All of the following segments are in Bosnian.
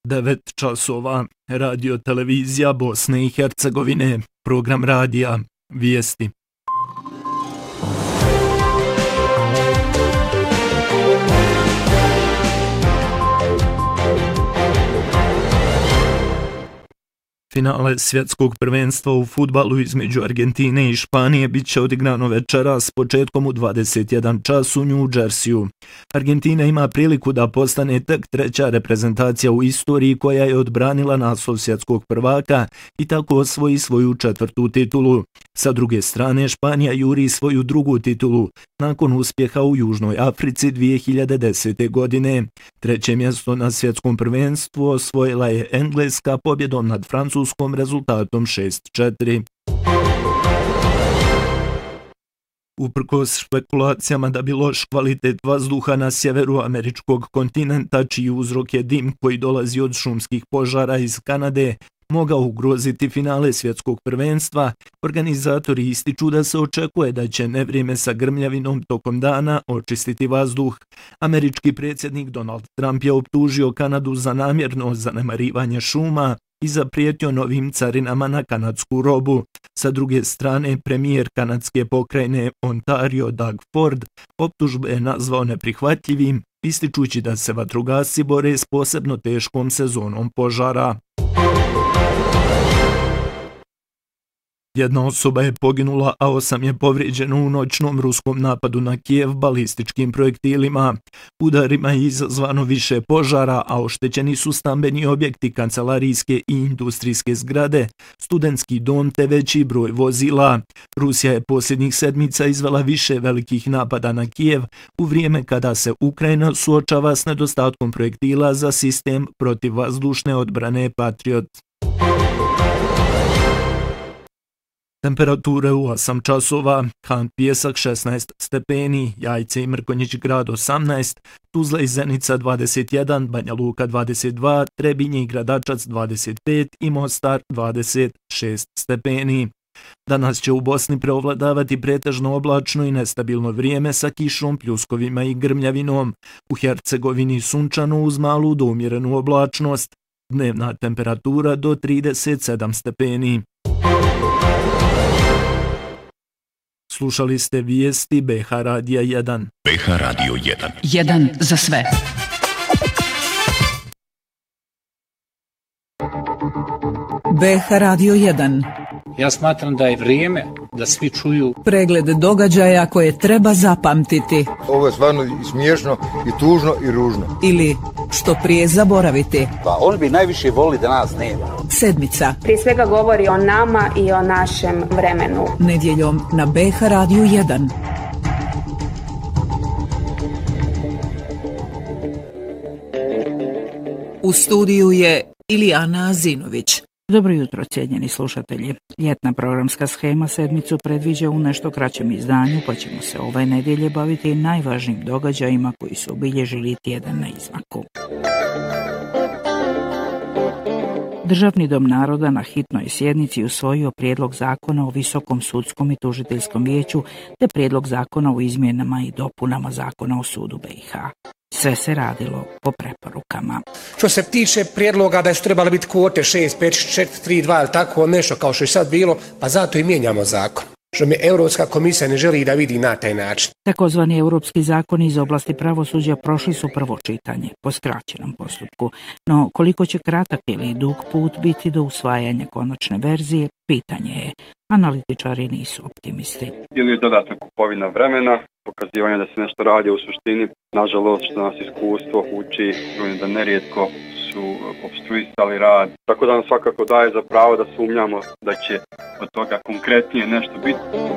9 časova. Radio televizija Bosne i Hercegovine. Program radija. Vijesti. Finale svjetskog prvenstva u fudbalu između Argentine i Španije bit će odigrano večeras s početkom u 21 čas u New Jerseyu. Argentina ima priliku da postane tek treća reprezentacija u istoriji koja je odbranila naslov svjetskog prvaka i tako osvoji svoju četvrtu titulu. Sa druge strane, Španija juri svoju drugu titulu nakon uspjeha u Južnoj Africi 2010. godine. Treće mjesto na svjetskom prvenstvu osvojila je Engleska pobjedom nad Francuskom rezultatom 6-4. Uprkos špekulacijama da bi loš kvalitet vazduha na sjeveru američkog kontinenta, čiji uzrok je dim koji dolazi od šumskih požara iz Kanade, mogao ugroziti finale svjetskog prvenstva, organizatori ističu da se očekuje da će nevrijeme sa grmljavinom tokom dana očistiti vazduh. Američki predsjednik Donald Trump je optužio Kanadu za namjerno zanemarivanje šuma i zaprijetio novim carinama na kanadsku robu. Sa druge strane, premijer kanadske pokrajine Ontario Doug Ford optužbe je nazvao neprihvatljivim, ističući da se vatrogasci bore s posebno teškom sezonom požara. Jedna osoba je poginula, a 8 je povrijeđeno u noćnom ruskom napadu na Kijev balističkim projektilima. Udarima je izazvano više požara, a oštećeni su stambeni objekti, kancelarijske i industrijske zgrade, studentski dom te veći broj vozila. Rusija je posljednjih sedmica izvela više velikih napada na Kijev u vrijeme kada se Ukrajina suočava s nedostatkom projektila za sistem protivvazdušne odbrane Patriot. Temperature u 8 časova, Kant Pijesak 16 stepeni, Jajce i Mrkonjić grad 18, Tuzla i Zenica 21, Banja Luka 22, Trebinje i Gradačac 25 i Mostar 26 stepeni. Danas će u Bosni preovladavati pretežno oblačno i nestabilno vrijeme sa kišom, pljuskovima i grmljavinom. U Hercegovini sunčano uz malu do umjerenu oblačnost. Dnevna temperatura do 37 stepeni. Slušali ste vijesti BH Radija 1. BH Radio 1. 1 za sve. BH Radio 1. Ja smatram da je vrijeme da svi čuju pregled događaja koje treba zapamtiti. Ovo je stvarno i smiješno, i tužno, i ružno. Ili što prije zaboraviti. Pa on bi najviše voli da nas nema. Sedmica. Prije svega govori o nama i o našem vremenu. Nedjeljom na BH Radio 1. U studiju je Ilijana Azinović. Dobro jutro, cijenjeni slušatelji. Ljetna programska shema sedmicu predviđa u nešto kraćem izdanju, pa ćemo se ove nedjelje baviti najvažnijim događajima koji su obilježili tjedan na izmaku. Državni dom naroda na hitnoj sjednici usvojio prijedlog zakona o Visokom sudskom i tužiteljskom vijeću te prijedlog zakona o izmjenama i dopunama zakona o sudu BiH. Sve se radilo po preporukama. Što se tiče prijedloga da su trebali biti kvote 6, 5, 4, 3, 2 ili tako nešto kao što je sad bilo, pa zato i mijenjamo zakon. Što mi Europska komisija ne želi da vidi na taj način. Takozvani europski zakoni iz oblasti pravosuđa prošli su prvo čitanje po skraćenom postupku, no koliko će kratak ili dug put biti do usvajanja konačne verzije, pitanje je. Analitičari nisu optimisti. Ili je dodatna kupovina vremena, pokazivanje da se nešto radi u suštini. Nažalost, što nas iskustvo uči da nerijetko su opstruisali rad. Tako da nam svakako daje za pravo da sumnjamo da će od toga konkretnije nešto biti.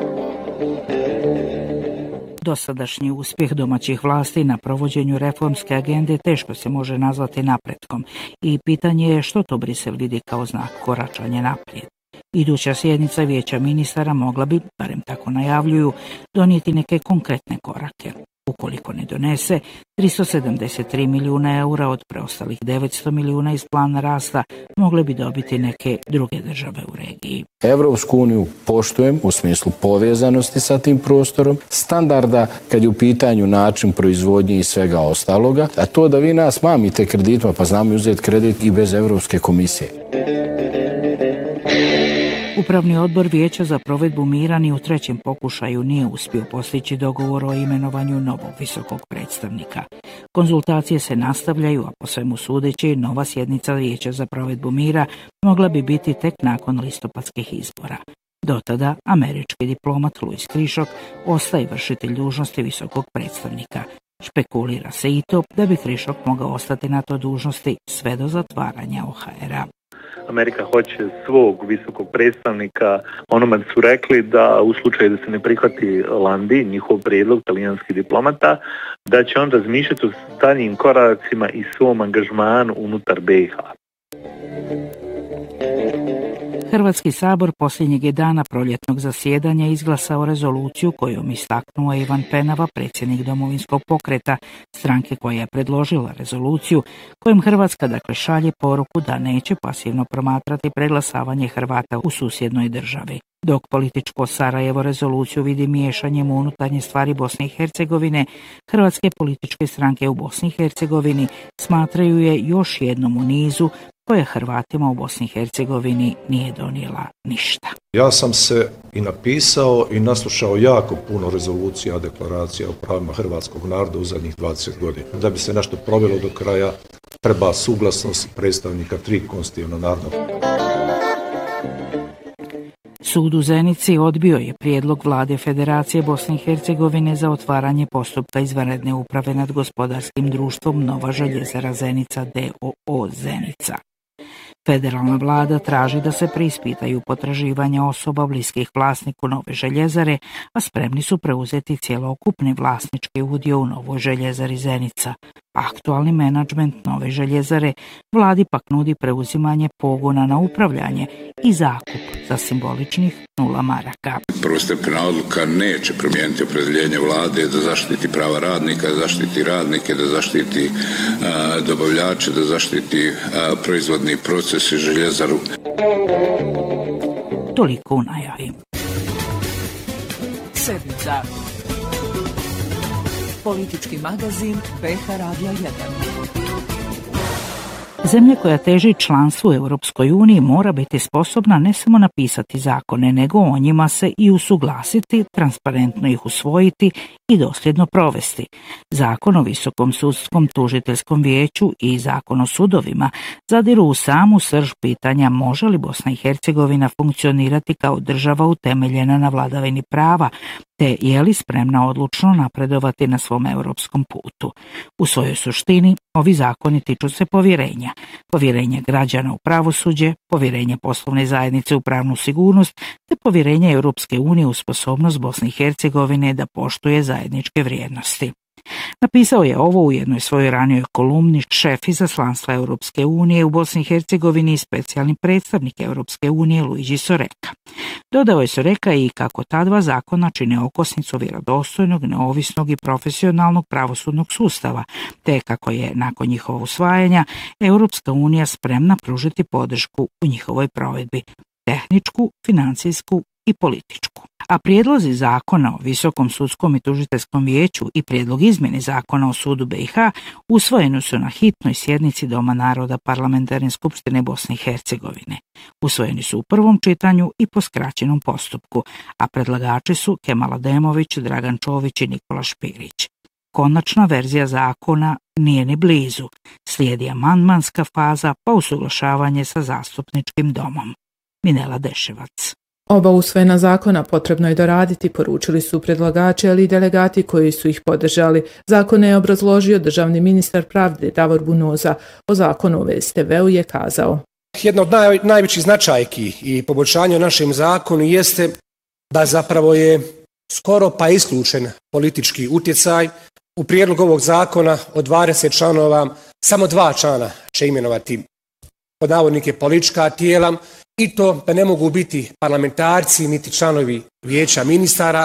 Dosadašnji uspjeh domaćih vlasti na provođenju reformske agende teško se može nazvati napretkom i pitanje je što to Brisel vidi kao znak koračanja naprijed. Iduća sjednica vijeća ministara mogla bi, barem tako najavljuju, donijeti neke konkretne korake. Ukoliko ne donese, 373 milijuna eura od preostalih 900 milijuna iz plana rasta mogle bi dobiti neke druge države u regiji. Evropsku uniju poštujem u smislu povezanosti sa tim prostorom, standarda kad je u pitanju način proizvodnje i svega ostaloga, a to da vi nas mamite kreditima, pa znamo uzeti kredit i bez Evropske komisije. Upravni odbor Vijeća za provedbu mira ni u trećem pokušaju nije uspio postići dogovor o imenovanju novog visokog predstavnika. Konzultacije se nastavljaju, a po svemu sudeći nova sjednica Vijeća za provedbu mira mogla bi biti tek nakon listopadskih izbora. Do tada američki diplomat Louis Krišok ostaje vršitelj dužnosti visokog predstavnika. Špekulira se i to da bi Krišok mogao ostati na toj dužnosti sve do zatvaranja OHR-a. Amerika hoće svog visokog predstavnika, onome su rekli da u slučaju da se ne prihvati Landi, njihov prijedlog, talijanski diplomata, da će on razmišljati o daljnjim koracima i svom angažmanu unutar BiH. Hrvatski sabor posljednjeg je dana proljetnog zasjedanja izglasao rezoluciju kojom istaknuo Ivan Penava, predsjednik Domovinskog pokreta, stranke koja je predložila rezoluciju, kojom Hrvatska šalje poruku da neće pasivno promatrati preglasavanje Hrvata u susjednoj državi. Dok političko Sarajevo rezoluciju vidi miješanjem u unutarnje stvari Bosne i Hercegovine, hrvatske političke stranke u Bosni i Hercegovini smatraju je još jednom u nizu koja Hrvatima u Bosni i Hercegovini nije donijela ništa. Ja sam se i napisao i naslušao jako puno rezolucija, deklaracija o pravima hrvatskog naroda u zadnjih 20 godina. Da bi se nešto provelo do kraja, treba suglasnost predstavnika 3 konstitutivna naroda. Sud u Zenici odbio je prijedlog vlade Federacije Bosne i Hercegovine za otvaranje postupka izvanredne uprave nad gospodarskim društvom Nova željezara Zenica d.o.o. Zenica. Federalna vlada traži da se preispitaju potraživanja osoba bliskih vlasniku Nove željezare, a spremni su preuzeti cjelokupni vlasnički udio u Novoj željezari Zenica. Aktualni menadžment Nove željezare vladi pak nudi preuzimanje pogona na upravljanje i zakup za simboličnih 0 maraka. Prvostepena odluka neće promijeniti opredjeljenje vlade da zaštiti prava radnika, da zaštiti radnike, da zaštiti dobavljače, da zaštiti proizvodni proces i željezaru. Toliko u najavi. Sedmica. Politički magazin BiH Radija 1. Zemlja koja teži članstvu u Europskoj uniji mora biti sposobna ne samo napisati zakone, nego o njima se i usuglasiti, transparentno ih usvojiti i dosljedno provesti. Zakon o Visokom sudskom tužiteljskom vijeću i Zakon o sudovima zadiru u samu srž pitanja može li Bosna i Hercegovina funkcionirati kao država utemeljena na vladavini prava, te je li spremna odlučno napredovati na svom europskom putu. U svojoj suštini, ovi zakoni tiču se povjerenja. Povjerenje građana u pravosuđe, povjerenje poslovne zajednice u pravnu sigurnost, te povjerenje Europske unije u sposobnost Bosne i Hercegovine da poštuje zajedničke vrijednosti. Napisao je ovo u jednoj svojoj ranijoj kolumni šef izaslanstva Europske unije u Bosni i Hercegovini i specijalni predstavnik Europske unije Luigi Soreka. Dodao je Soreka i kako ta 2 zakona čine okosnicu vjerodostojnog, neovisnog i profesionalnog pravosudnog sustava, te kako je nakon njihova usvajanja Europska unija spremna pružiti podršku u njihovoj provedbi, tehničku, financijsku i političku. A prijedlozi zakona o Visokom sudskom i tužiteljskom vijeću i prijedlog izmjene zakona o sudu BiH usvojeni su na hitnoj sjednici Doma naroda Parlamentarne skupštine Bosne i Hercegovine. Usvojeni su u prvom čitanju i po skraćenom postupku, a predlagači su Kemal Ademović, Dragan Čović i Nikola Špirić. Konačna verzija zakona nije ni blizu. Slijedi amandmanska faza pa usuglašavanje sa zastupničkim domom. Minela Deševac. Oba usvojena zakona potrebno je doraditi, poručili su predlagači, ali i delegati koji su ih podržali. Zakone je obrazložio državni ministar pravde Davor Bunoza. O zakonu o VSTV-u je kazao: Jedna od najvećih značajki i poboljšanja u našem zakonu jeste da zapravo je skoro pa isključen politički utjecaj. U prijedlogu ovog zakona od 20 članova samo 2 člana će imenovati pod navodnike politička tijela, i to da ne mogu biti parlamentarci niti članovi vijeća ministara,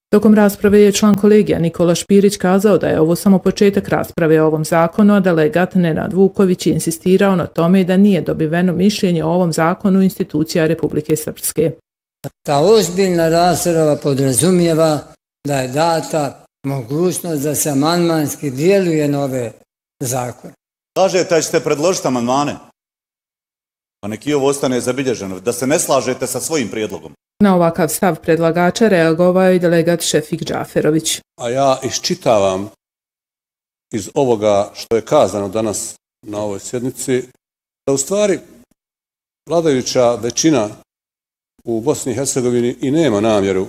Tokom rasprave je član kolegija Nikola Špirić kazao da je ovo samo početak rasprave o ovom zakonu, a delegat Nenad Vuković insistirao na tome da nije dobiveno mišljenje o ovom zakonu institucija Republike Srpske. Ta ozbiljna rasprava podrazumijeva da je data mogućnost da se amandmanski djeluje na ove zakone. Kažete da ćete predložiti amandmane, a neki ovo ostane zabilježeno, da se ne slažete sa svojim prijedlogom. Na ovakav stav predlagača reagovao je delegat Šefik Džaferović. A ja iščitavam iz ovoga što je kazano danas na ovoj sjednici, da u stvari vladajuća većina u Bosni i Hercegovini i nema namjeru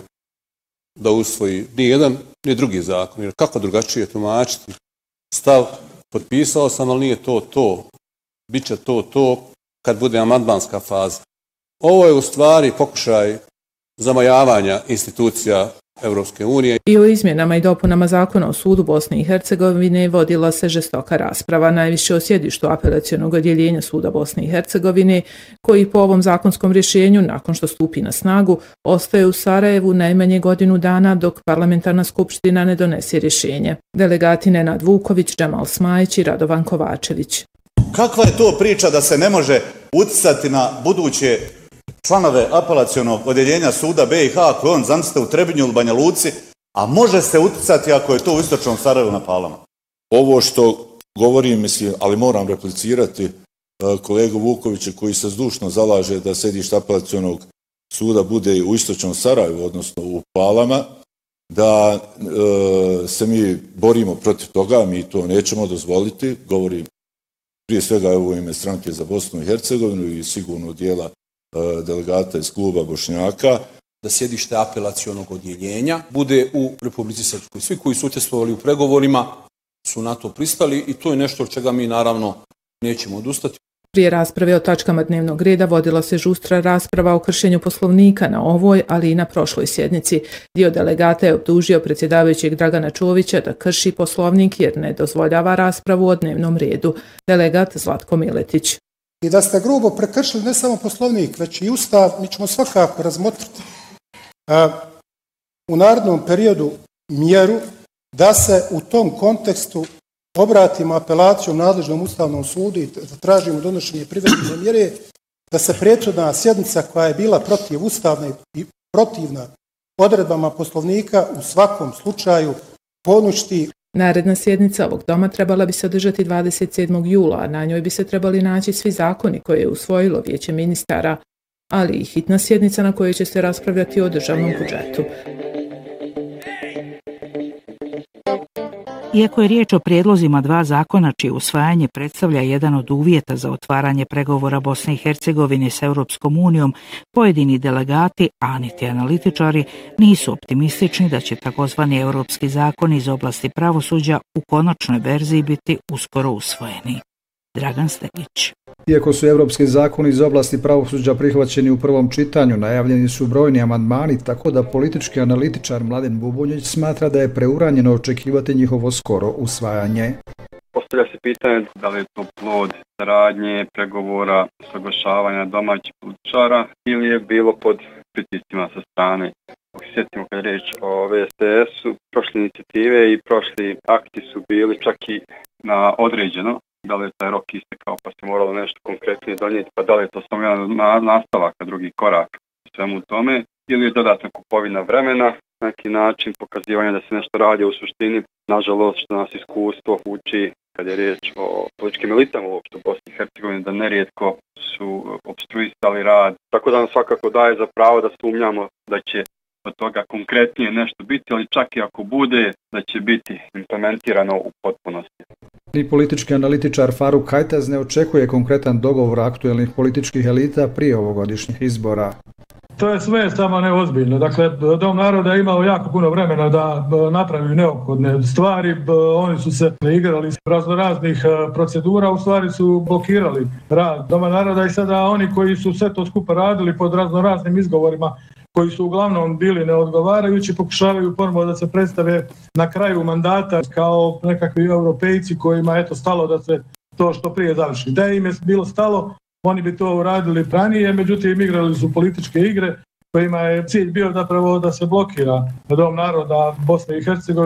da usvoji ni jedan ni drugi zakon. Jer kako drugačije tumačiti stav, potpisao sam, ali nije to. Biće to kad bude amandmanska faza. Ovo je u stvari pokušaj zamajavanja institucija Europske unije. I o izmjenama i dopunama zakona o sudu Bosne i Hercegovine vodila se žestoka rasprava, najviše o sjedištu apelacionog odjeljenja suda Bosne i Hercegovine, koji po ovom zakonskom rješenju, nakon što stupi na snagu, ostaje u Sarajevu najmanje godinu dana dok parlamentarna skupština ne donese rješenje. Delegati Nenad Vuković, Džemal Smajić i Radovan Kovačević. Kakva je to priča da se ne može utjecati na buduće članove apelacionog odjeljenja suda BiH ako je on, zamislite, u Trebinju ili Banja Luci, a može se utjecati ako je to u istočnom Sarajevu na Palama? Ovo što govorim, mislim, ali moram replicirati kolegu Vukovića koji se zdušno zalaže da sedište apelacionog suda bude u istočnom Sarajevu, odnosno u Palama, da se mi borimo protiv toga, mi to nećemo dozvoliti, govorim prije svega u ime Stranke za Bosnu i Hercegovinu i sigurno dijela delegata iz kluba Bošnjaka. Da sjedište apelacionog odjeljenja bude u Republici Srpskoj. Svi koji su učestvovali u pregovorima su na to pristali i to je nešto od čega mi naravno nećemo odustati. Prije rasprave o tačkama dnevnog reda vodila se žustra rasprava o kršenju Poslovnika na ovoj, ali i na prošloj sjednici. Dio delegata je optužio predsjedavajućeg Dragana Čovića da krši Poslovnik jer ne dozvoljava raspravu o dnevnom redu. Delegat Zlatko Miletić. I da ste grubo prekršili ne samo Poslovnik, već i Ustav, mi ćemo svakako razmotriti u narednom periodu mjeru da se u tom kontekstu obratimo apelacijom nadležnom Ustavnom sudu i da tražimo donošenje privremene mjere, da se prethodna sjednica koja je bila protivustavna i protivna odredbama Poslovnika u svakom slučaju poništi. Naredna sjednica ovog doma trebala bi se održati 27. jula, a na njoj bi se trebali naći svi zakoni koje je usvojilo Vijeće ministara, ali i hitna sjednica na kojoj će se raspravljati o državnom budžetu. Iako je riječ o prijedlozima dva zakona čije usvajanje predstavlja jedan od uvjeta za otvaranje pregovora Bosne i Hercegovine s Europskom unijom, pojedini delegati, a niti analitičari, nisu optimistični da će takozvani europski zakoni iz oblasti pravosuđa u konačnoj verziji biti uskoro usvojeni. Dragan Stegić. Iako su europski zakoni iz oblasti pravosuđa prihvaćeni u prvom čitanju, najavljeni su brojni amandmani, tako da politički analitičar Mladen Bubunjić smatra da je preuranjeno očekivati njihovo skoro usvajanje. Postavlja se pitanje da li je to plod saradnje, pregovora, saglašavanja domaćih političara ili je bilo pod pritiscima sa strane. Ako se sjetimo kad je riječ o VSTS-u, prošle inicijative i prošli akti su bili čak i na određeno. Da li je taj rok istekao pa se moralo nešto konkretnije donijeti, pa da li je to samo jedan nastavak, a drugi korak u svemu tome, ili je dodatna kupovina vremena, na neki način pokazivanja da se nešto radi u suštini. Nažalost, što nas iskustvo uči kad je riječ o političkim elitama uopšte u Bosni i Hercegovini, da nerijetko su opstruisali rad. Tako da nam svakako daje za pravo da sumnjamo da će od toga konkretnije nešto biti, ali čak i ako bude, da će biti implementirano u potpunosti. Ni politički analitičar Faruk Hajtaz ne očekuje konkretan dogovor aktuelnih političkih elita prije ovogodišnjih izbora. To je sve samo neozbiljno. Dakle, Dom naroda je imao jako puno vremena da napravi neophodne stvari. Oni su se igrali s raznoraznih procedura, u stvari su blokirali rad Doma naroda i sada oni koji su sve to skupa radili pod raznoraznim izgovorima koji su uglavnom bili neodgovarajući, pokušavaju ponovo da se predstave na kraju mandata kao nekakvi europejci kojima je stalo da se to što prije završi. Da im je bilo stalo, oni bi to uradili pranije, međutim igrali su političke igre kojima je cilj bio zapravo da se blokira Dom naroda Bosne i Hercegovine.